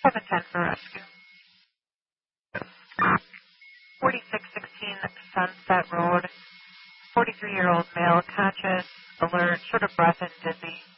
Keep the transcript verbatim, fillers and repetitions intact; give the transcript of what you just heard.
seven ten for rescue. forty-six sixteen Sunset Road. forty-three-year-old male, conscious, alert, short of breath and dizzy.